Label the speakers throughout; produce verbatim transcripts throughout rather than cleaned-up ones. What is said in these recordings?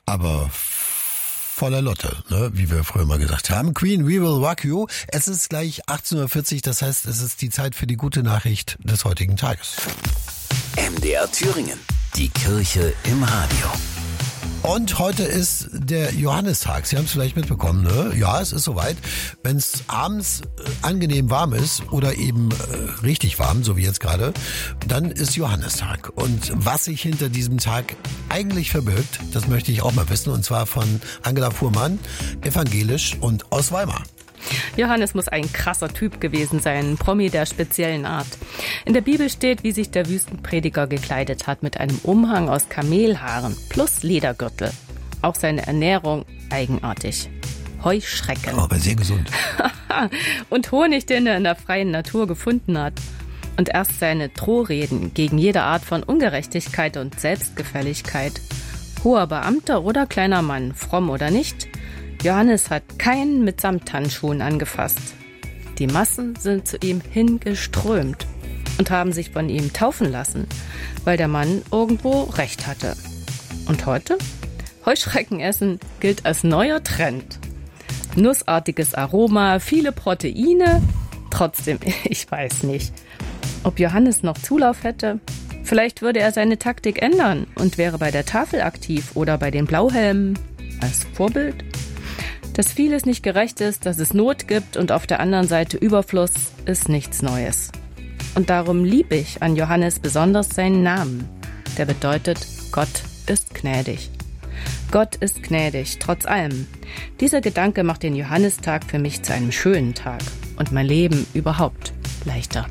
Speaker 1: aber voller Lotte, ne? Wie wir früher mal gesagt haben. Queen, we will rock you. Es ist gleich achtzehn Uhr vierzig, das heißt, es ist die Zeit für die gute Nachricht des heutigen Tages.
Speaker 2: M D R Thüringen, die Kirche im Radio.
Speaker 1: Und heute ist der Johannistag. Sie haben es vielleicht mitbekommen, ne? Ja, es ist soweit. Wenn es abends äh, angenehm warm ist oder eben äh, richtig warm, so wie jetzt gerade, dann ist Johannistag. Und was sich hinter diesem Tag eigentlich verbirgt, das möchte ich auch mal wissen. Und zwar von Angela Fuhrmann, evangelisch und aus Weimar.
Speaker 3: Johannes muss ein krasser Typ gewesen sein, ein Promi der speziellen Art. In der Bibel steht, wie sich der Wüstenprediger gekleidet hat, mit einem Umhang aus Kamelhaaren plus Ledergürtel. Auch seine Ernährung eigenartig. Heuschrecken.
Speaker 1: Oh, aber sehr gesund.
Speaker 3: Und Honig, den er in der freien Natur gefunden hat. Und erst seine Drohreden gegen jede Art von Ungerechtigkeit und Selbstgefälligkeit. Hoher Beamter oder kleiner Mann, fromm oder nicht, Johannes hat keinen mit Samthandschuhen angefasst. Die Massen sind zu ihm hingeströmt und haben sich von ihm taufen lassen, weil der Mann irgendwo recht hatte. Und heute? Heuschreckenessen gilt als neuer Trend. Nussartiges Aroma, viele Proteine. Trotzdem, ich weiß nicht, ob Johannes noch Zulauf hätte. Vielleicht würde er seine Taktik ändern und wäre bei der Tafel aktiv oder bei den Blauhelmen als Vorbild. Dass vieles nicht gerecht ist, dass es Not gibt und auf der anderen Seite Überfluss, ist nichts Neues. Und darum liebe ich an Johannes besonders seinen Namen. Der bedeutet, Gott ist gnädig. Gott ist gnädig, trotz allem. Dieser Gedanke macht den Johannistag für mich zu einem schönen Tag und mein Leben überhaupt leichter.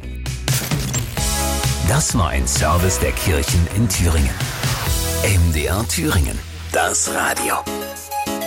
Speaker 2: Das war ein Service der Kirchen in Thüringen. M D R Thüringen, das Radio.